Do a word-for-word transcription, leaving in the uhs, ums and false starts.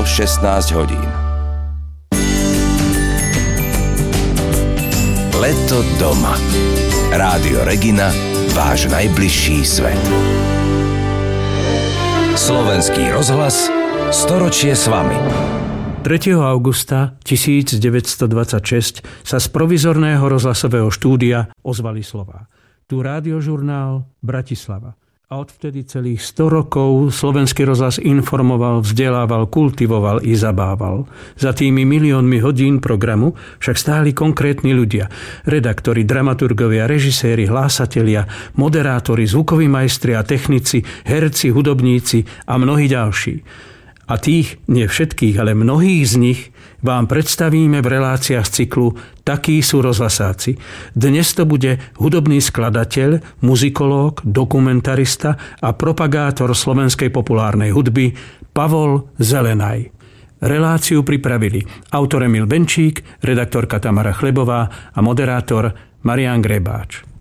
bolo šestnásť hodín. Leto doma. Rádio Regina, váš najbližší svet. Slovenský rozhlas, storočie s vami. tretieho augusta tisícdeväťstodvadsaťšesť sa z provizorného rozhlasového štúdia ozvali slová. Tu Rádiožurnál Bratislava. A odvtedy celých sto rokov Slovenský rozhlas informoval, vzdelával, kultivoval i zabával. Za tými miliónmi hodín programu však stáli konkrétni ľudia. Redaktori, dramaturgovia, režiséri, hlásatelia, moderátori, zvukoví majstri a technici, herci, hudobníci a mnohí ďalší. A tých, nie všetkých, ale mnohých z nich vám predstavíme v reláciách z cyklu Takí sú rozhlasáci. Dnes to bude hudobný skladateľ, muzikológ, dokumentarista a propagátor slovenskej populárnej hudby Pavol Zelenaj. Reláciu pripravili autor Emil Benčík, redaktorka Tamara Chlebová a moderátor Marián Grebáč.